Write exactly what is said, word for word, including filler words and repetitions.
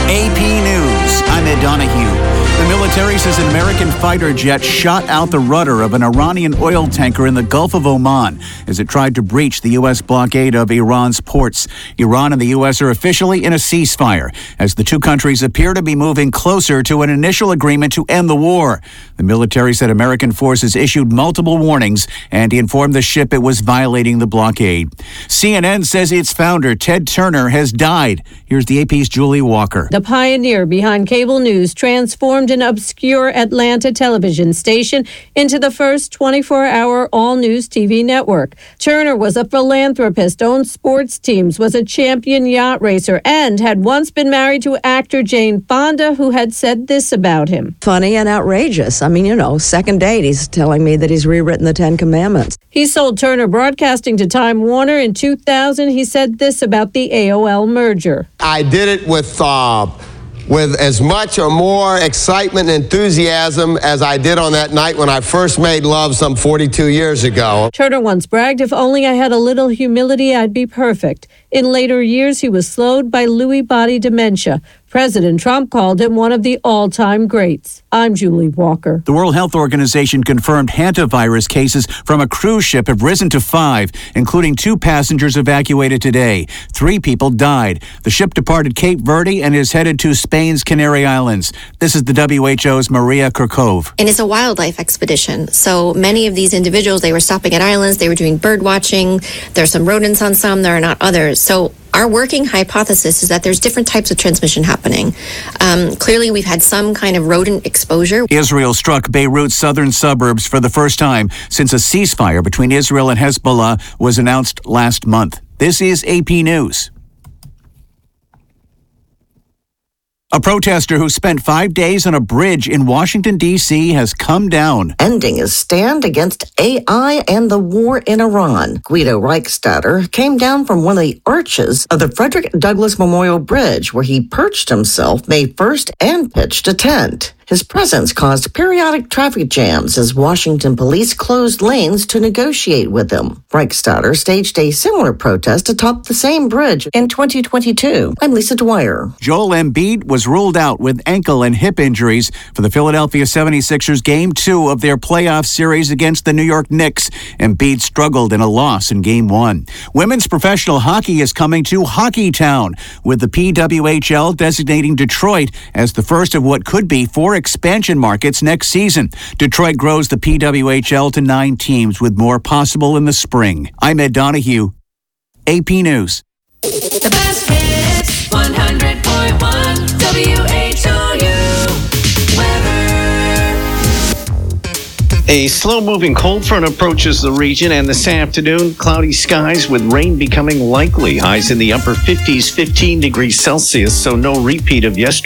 A P News, I'm Ed Donahue. The military says an American fighter jet shot out the rudder of an Iranian oil tanker in the Gulf of Oman as it tried to breach the U S blockade of Iran's ports. Iran and the U S are officially in a ceasefire as the two countries appear to be moving closer to an initial agreement to end the war. The military said American forces issued multiple warnings and informed the ship it was violating the blockade. C N N says its founder, Ted Turner, has died. Here's the A P's Julie Walker. The pioneer behind cable news transformed an obscure Atlanta television station into the first twenty-four hour all-news T V network. Turner was a philanthropist, owned sports teams, was a champion yacht racer, and had once been married to actor Jane Fonda, who had said this about him. Funny and outrageous. I mean, you know, second date, he's telling me that he's rewritten the Ten Commandments. He sold Turner Broadcasting to Time Warner in two thousand. He said this about the A O L merger. I did it with uh, with as much or more excitement and enthusiasm as I did on that night when I first made love some forty-two years ago. Turner once bragged, "If only I had a little humility, I'd be perfect." In later years, he was slowed by Lewy body dementia. President Trump called him one of the all-time greats. I'm Julie Walker. The World Health Organization confirmed hantavirus cases from a cruise ship have risen to five, including two passengers evacuated today. Three people died. The ship departed Cape Verde and is headed to Spain's Canary Islands. This is the W H O's Maria Kirkov. And it's a wildlife expedition. So many of these individuals, they were stopping at islands, they were doing bird watching. There's some rodents on some, there are not others. So our working hypothesis is that there's different types of transmission happening. Um, clearly, we've had some kind of rodent exposure. Israel struck Beirut's southern suburbs for the first time since a ceasefire between Israel and Hezbollah was announced last month. This is A P News. A protester who spent five days on a bridge in Washington, D C has come down. Ending his stand against A I and the war in Iran. Guido Reichstatter came down from one of the arches of the Frederick Douglass Memorial Bridge, where he perched himself May first and pitched a tent. His presence caused periodic traffic jams as Washington police closed lanes to negotiate with him. Reichstatter staged a similar protest atop the same bridge in twenty twenty-two. I'm Lisa Dwyer. Joel Embiid was ruled out with ankle and hip injuries for the Philadelphia seventy-sixers Game two of their playoff series against the New York Knicks. Embiid struggled in a loss in Game one. Women's professional hockey is coming to Hockey Town, with the P W H L designating Detroit as the first of what could be four expansion markets next season. Detroit grows the P W H L to nine teams, with more possible in the spring. I'm Ed Donahue, A P News. The best hits, one hundred point one W H O U weather. A slow-moving cold front approaches the region, and this afternoon, cloudy skies with rain becoming likely. Highs in the upper fifties, fifteen degrees Celsius, so no repeat of yesterday.